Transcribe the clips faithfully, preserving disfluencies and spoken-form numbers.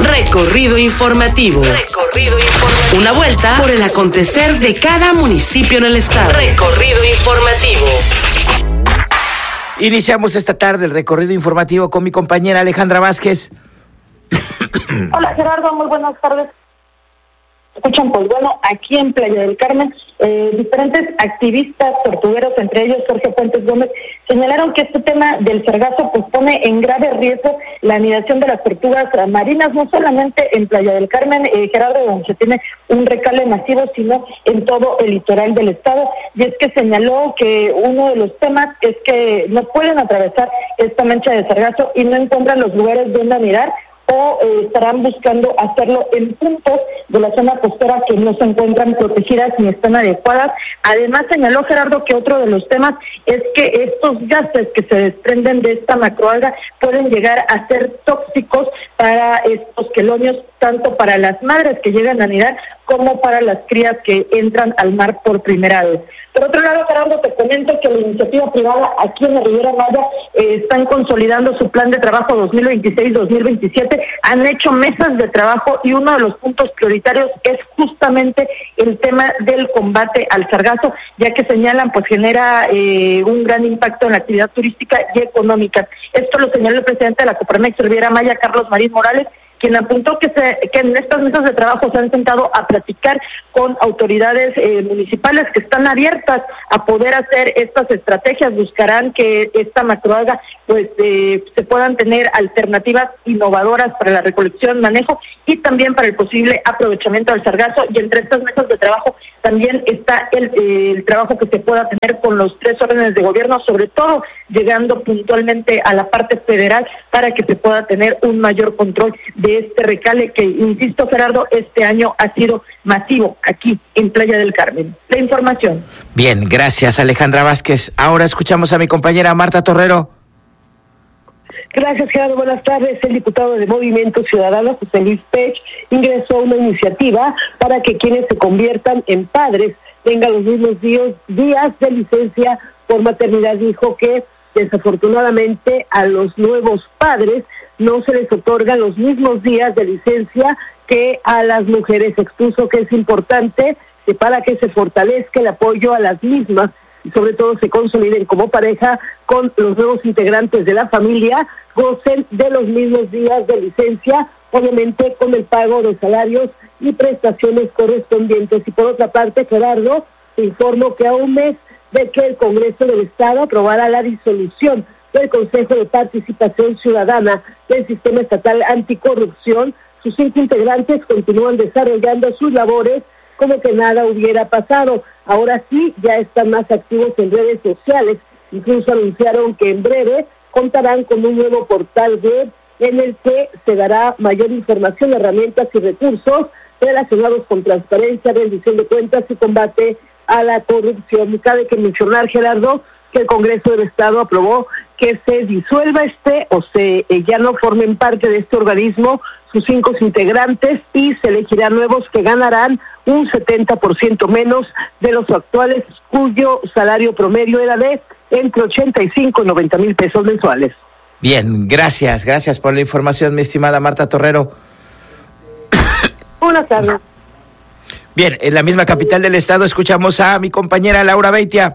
Recorrido informativo. Recorrido informativo. Una vuelta por el acontecer de cada municipio en el estado. Recorrido informativo. Iniciamos esta tarde el recorrido informativo con mi compañera Alejandra Vázquez. Hola Gerardo, muy buenas tardes. Escuchan, pues bueno, aquí en Playa del Carmen, eh, diferentes activistas tortugueros, entre ellos Jorge Fuentes Gómez, señalaron que este tema del sargazo pues pone en grave riesgo la anidación de las tortugas marinas, no solamente en Playa del Carmen, eh, Gerardo, donde se tiene un recale masivo, sino en todo el litoral del estado. Y es que señaló que uno de los temas es que no pueden atravesar esta mancha de sargazo y no encuentran los lugares donde anidar, o eh, estarán buscando hacerlo en puntos de la zona costera que no se encuentran protegidas ni están adecuadas. Además señaló Gerardo que otro de los temas es que estos gases que se desprenden de esta macroalga pueden llegar a ser tóxicos para estos quelonios, tanto para las madres que llegan a anidar como para las crías que entran al mar por primera vez. Por otro lado, Gerardo, te comento que la iniciativa privada aquí en la Riviera Maya eh, están consolidando su plan de trabajo dos mil veintiséis dos mil veintisiete, han hecho mesas de trabajo y uno de los puntos prioritarios es justamente el tema del combate al sargazo, ya que señalan pues genera eh, un gran impacto en la actividad turística y económica. Esto lo señaló el presidente de la Coparmex Riviera Maya, Carlos Marín Morales, quien apuntó que, se, que en estas mesas de trabajo se han sentado a platicar con autoridades eh, municipales que están abiertas a poder hacer estas estrategias, buscarán que esta macroalga pues eh, se puedan tener alternativas innovadoras para la recolección, manejo y también para el posible aprovechamiento del sargazo. Y entre estas mesas de trabajo también está el, eh, el trabajo que se pueda tener con los tres órdenes de gobierno, sobre todo llegando puntualmente a la parte federal para que se pueda tener un mayor control de este recale que, insisto Gerardo, este año ha sido masivo aquí en Playa del Carmen. La información. Bien, gracias Alejandra Vázquez. Ahora escuchamos a mi compañera Marta Torrero. Gracias, Gerardo. Buenas tardes. El diputado de Movimiento Ciudadano, José Luis Pech, ingresó una iniciativa para que quienes se conviertan en padres tengan los mismos días, días de licencia por maternidad. Dijo que desafortunadamente a los nuevos padres no se les otorgan los mismos días de licencia que a las mujeres. Expuso que es importante que para que se fortalezca el apoyo a las mismas y sobre todo se consoliden como pareja con los nuevos integrantes de la familia, gocen de los mismos días de licencia, obviamente con el pago de salarios y prestaciones correspondientes. Y por otra parte, Gerardo, te informo que a un mes de que el Congreso del Estado aprobara la disolución del Consejo de Participación Ciudadana del Sistema Estatal Anticorrupción, sus cinco integrantes continúan desarrollando sus labores como que nada hubiera pasado. Ahora sí, ya están más activos en redes sociales, incluso anunciaron que en breve contarán con un nuevo portal web en el que se dará mayor información, herramientas y recursos relacionados con transparencia, rendición de cuentas y combate a la corrupción. Y cabe que mencionar, Gerardo, que el Congreso del Estado aprobó que se disuelva este o se eh, ya no formen parte de este organismo sus cinco integrantes y se elegirán nuevos que ganarán un setenta por ciento menos de los actuales, cuyo salario promedio era de entre ochenta y cinco y noventa mil pesos mensuales. Bien, gracias, gracias por la información, mi estimada Marta Torrero. Buenas tardes. Bien, en la misma capital del estado escuchamos a mi compañera Laura Beitia.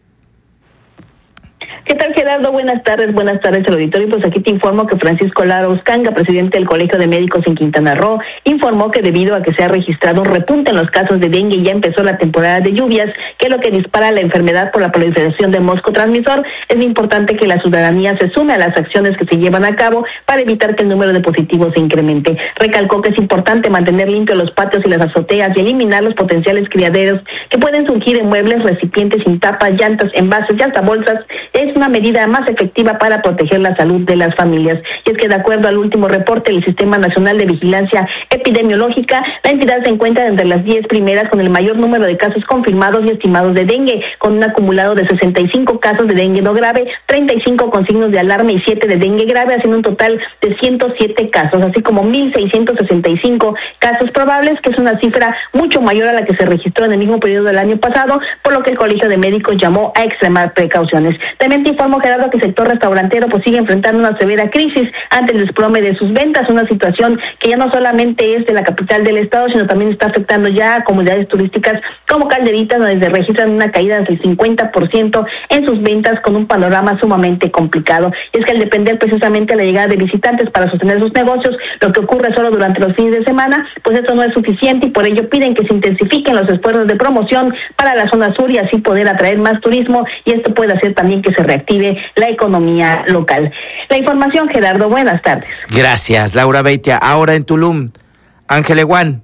¿Qué tal, Gerardo? Buenas tardes, buenas tardes al auditorio. Pues aquí te informo que Francisco Lara Uscanga, presidente del Colegio de Médicos en Quintana Roo, informó que debido a que se ha registrado un repunte en los casos de dengue y ya empezó la temporada de lluvias, que es lo que dispara la enfermedad por la proliferación del mosco transmisor, es importante que la ciudadanía se sume a las acciones que se llevan a cabo para evitar que el número de positivos se incremente. Recalcó que es importante mantener limpios los patios y las azoteas y eliminar los potenciales criaderos que pueden surgir en muebles, recipientes sin tapas, llantas, envases y hasta bolsas. Es una medida más efectiva para proteger la salud de las familias. Y es que de acuerdo al último reporte del Sistema Nacional de Vigilancia Epidemiológica, la entidad se encuentra entre las diez primeras con el mayor número de casos confirmados y estimados de dengue, con un acumulado de sesenta y cinco casos de dengue no grave, treinta y cinco con signos de alarma y siete de dengue grave, haciendo un total de ciento siete casos, así como mil seiscientos sesenta y cinco casos casos probables, que es una cifra mucho mayor a la que se registró en el mismo periodo del año pasado, por lo que el Colegio de Médicos llamó a extremar precauciones. También te informo, Gerardo, que el sector restaurantero pues sigue enfrentando una severa crisis ante el desplome de sus ventas, una situación que ya no solamente es de la capital del estado, sino también está afectando ya a comunidades turísticas como Calderitas, donde se registran una caída del cincuenta por ciento en sus ventas, con un panorama sumamente complicado. Y es que al depender precisamente de la llegada de visitantes para sostener sus negocios, lo que ocurre solo durante los fines de semana, pues eso no es suficiente, y por ello piden que se intensifiquen los esfuerzos de promoción para la zona sur y así poder atraer más turismo, y esto puede hacer también que se reactive la economía local. La información, Gerardo, buenas tardes. Gracias, Laura Beitia. Ahora en Tulum, Ángel Eguán.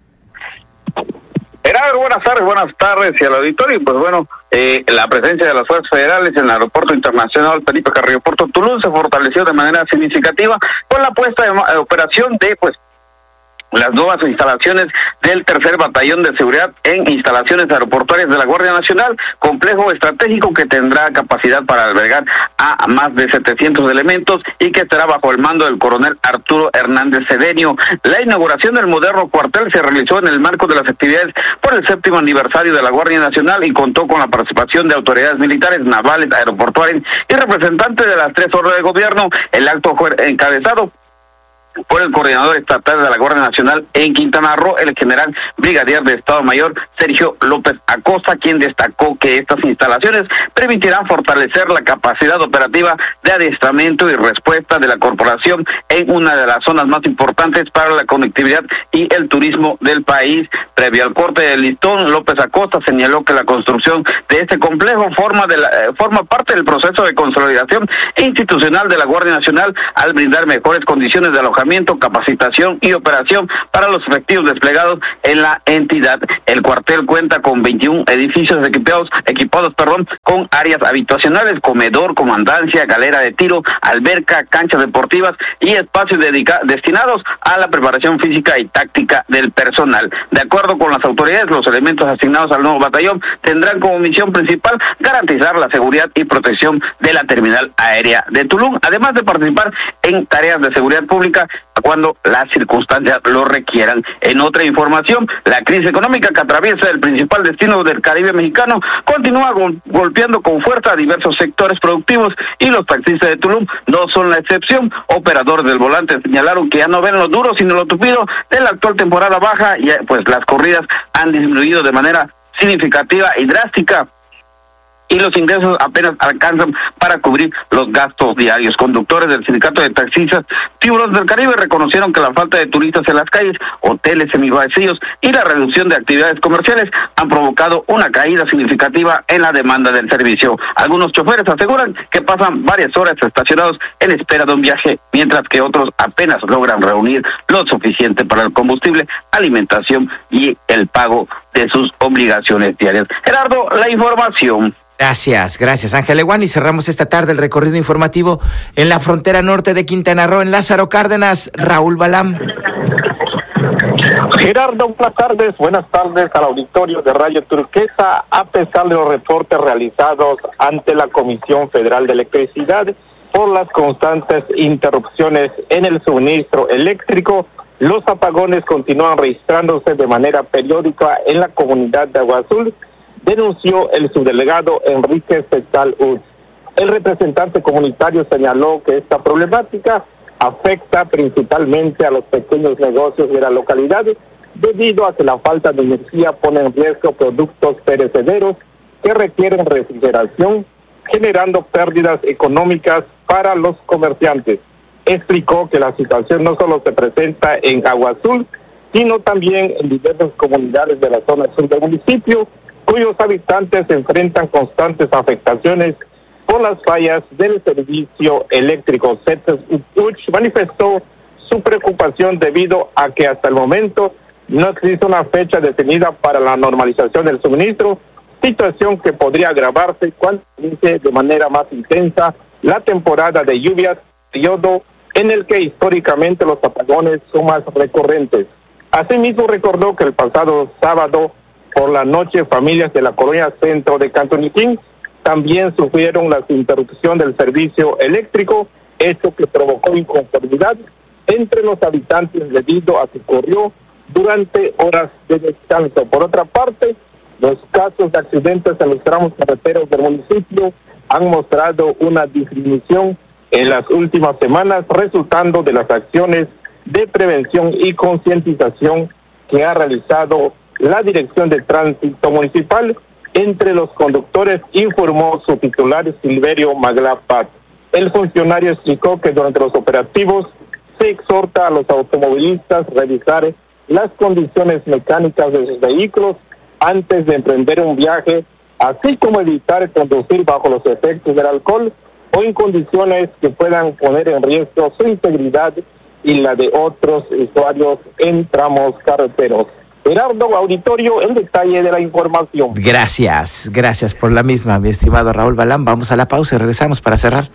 Gerardo, buenas tardes, buenas tardes y al auditorio. Y pues bueno, eh, la presencia de las fuerzas federales en el Aeropuerto Internacional Felipe Carrillo Puerto Tulum se fortaleció de manera significativa con la puesta en operación de pues las nuevas instalaciones del tercer batallón de seguridad en instalaciones aeroportuarias de la Guardia Nacional, complejo estratégico que tendrá capacidad para albergar a más de setecientos elementos y que estará bajo el mando del coronel Arturo Hernández Cedeño. La inauguración del moderno cuartel se realizó en el marco de las actividades por el séptimo aniversario de la Guardia Nacional y contó con la participación de autoridades militares, navales, aeroportuarias y representantes de las tres órdenes de gobierno. El acto fue encabezado por el coordinador estatal de la Guardia Nacional en Quintana Roo, el general brigadier de Estado Mayor Sergio López Acosta, quien destacó que estas instalaciones permitirán fortalecer la capacidad operativa de adiestramiento y respuesta de la corporación en una de las zonas más importantes para la conectividad y el turismo del país. Previo al corte del listón, López Acosta señaló que la construcción de este complejo forma, de la, eh, forma parte del proceso de consolidación institucional de la Guardia Nacional al brindar mejores condiciones de alojamiento, capacitación y operación para los efectivos desplegados en la entidad. El cuartel cuenta con veintiún edificios equipados, equipados, perdón, con áreas habitacionales, comedor, comandancia, galera de tiro, alberca, canchas deportivas y espacios dedica- destinados a la preparación física y táctica del personal. De acuerdo con las autoridades, los elementos asignados al nuevo batallón tendrán como misión principal garantizar la seguridad y protección de la terminal aérea de Tulum, además de participar en tareas de seguridad pública cuando las circunstancias lo requieran. En otra información, la crisis económica que atraviesa el principal destino del Caribe mexicano continúa gol- golpeando con fuerza a diversos sectores productivos y los taxistas de Tulum no son la excepción. Operadores del volante señalaron que ya no ven lo duro sino lo tupido de la actual temporada baja y pues las corridas han disminuido de manera significativa y drástica, y los ingresos apenas alcanzan para cubrir los gastos diarios. Conductores del sindicato de taxistas Tiburones del Caribe reconocieron que la falta de turistas en las calles, hoteles semivacíos y la reducción de actividades comerciales han provocado una caída significativa en la demanda del servicio. Algunos choferes aseguran que pasan varias horas estacionados en espera de un viaje, mientras que otros apenas logran reunir lo suficiente para el combustible, alimentación y el pago de sus obligaciones diarias. Gerardo, la información. Gracias, gracias Ángel Eguán, y cerramos esta tarde el recorrido informativo en la frontera norte de Quintana Roo, en Lázaro Cárdenas. Raúl Balam. Gerardo, buenas tardes, buenas tardes al auditorio de Radio Turquesa. A pesar de los reportes realizados ante la Comisión Federal de Electricidad por las constantes interrupciones en el suministro eléctrico, los apagones continúan registrándose de manera periódica en la comunidad de Agua Azul, denunció el subdelegado Enrique Cestal Uz. El representante comunitario señaló que esta problemática afecta principalmente a los pequeños negocios de la localidad, debido a que la falta de energía pone en riesgo productos perecederos que requieren refrigeración, generando pérdidas económicas para los comerciantes. Explicó que la situación no solo se presenta en Agua Azul, sino también en diversas comunidades de la zona sur del municipio, cuyos habitantes se enfrentan constantes afectaciones por las fallas del servicio eléctrico. Cetes Uch manifestó su preocupación debido a que hasta el momento no existe una fecha definida para la normalización del suministro, situación que podría agravarse cuando inicie de manera más intensa la temporada de lluvias, periodo en el que históricamente los apagones son más recurrentes. Asimismo, recordó que el pasado sábado por la noche, familias de la colonia centro de Cantoniquín también sufrieron la interrupción del servicio eléctrico, hecho que provocó inconformidad entre los habitantes debido a que corrió durante horas de descanso. Por otra parte, los casos de accidentes en los tramos carreteros del municipio han mostrado una disminución en las últimas semanas, resultando de las acciones de prevención y concientización que ha realizado la Dirección de Tránsito Municipal entre los conductores, informó su titular Silverio Maglapat. El funcionario explicó que durante los operativos se exhorta a los automovilistas a revisar las condiciones mecánicas de sus vehículos antes de emprender un viaje, así como evitar conducir bajo los efectos del alcohol o en condiciones que puedan poner en riesgo su integridad y la de otros usuarios en tramos carreteros. Gerardo, auditorio, el detalle de la información. Gracias, gracias por la misma, mi estimado Raúl Balán. Vamos a la pausa y regresamos para cerrar.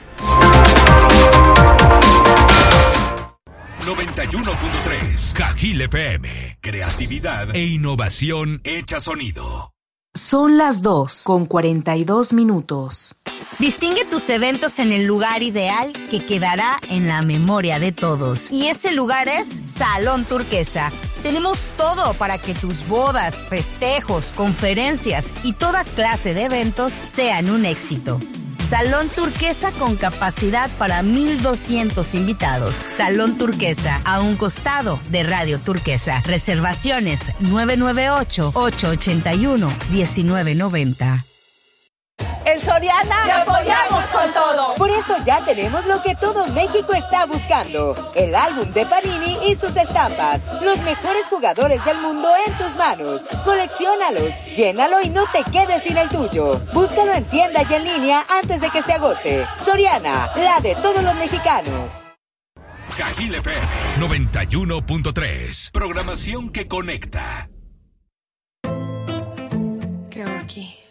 noventa y uno punto tres Cajil F M. Creatividad e innovación hecha sonido. Son las dos con cuarenta y dos minutos. Distingue tus eventos en el lugar ideal que quedará en la memoria de todos. Y ese lugar es Salón Turquesa. Tenemos todo para que tus bodas, festejos, conferencias y toda clase de eventos sean un éxito. Salón Turquesa con capacidad para mil doscientos invitados. Salón Turquesa, a un costado de Radio Turquesa. Reservaciones nueve nueve ocho, ocho ocho uno, uno nueve nueve cero. En Soriana ¡te apoyamos con todo! Por eso ya tenemos lo que todo México está buscando: el álbum de Panini y sus estampas. Los mejores jugadores del mundo en tus manos. Colecciónalos, llénalo y no te quedes sin el tuyo. Búscalo en tienda y en línea antes de que se agote. Soriana, la de todos los mexicanos. Cajil F M noventa y uno punto tres. Programación que conecta. ¿Qué hago aquí?